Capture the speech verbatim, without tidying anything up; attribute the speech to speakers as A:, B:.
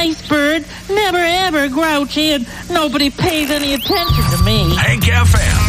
A: nice bird, never ever grouchy, and nobody pays any attention to me.
B: Hank F M.